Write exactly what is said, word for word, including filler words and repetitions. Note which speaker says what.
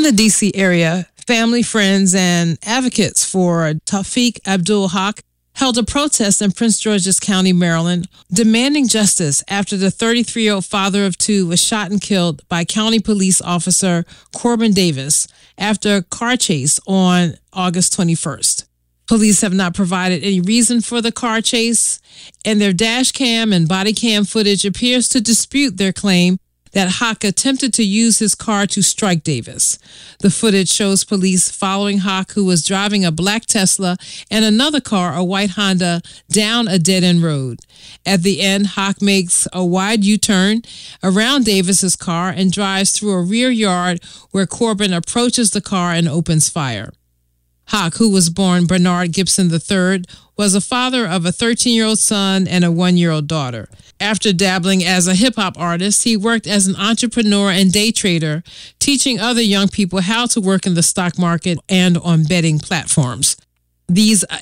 Speaker 1: In the D C area, family, friends, and advocates for Tawfiq Abdul-Haq held a protest in Prince George's County, Maryland, demanding justice after the thirty-three-year-old father of two was shot and killed by County Police Officer Corbin Davis after a car chase on August twenty-first. Police have not provided any reason for the car chase, and their dash cam and body cam footage appears to dispute their claim that Haq attempted to use his car to strike Davis. The footage shows police following Haq, who was driving a black Tesla and another car, a white Honda, down a dead-end road. At the end, Haq makes a wide U-turn around Davis's car and drives through a rear yard where Corbin approaches the car and opens fire. Haq, who was born Bernard Gibson the third, was a father of a thirteen-year-old son and a one-year-old daughter. After dabbling as a hip-hop artist, he worked as an entrepreneur and day trader, teaching other young people how to work in the stock market and on betting platforms. These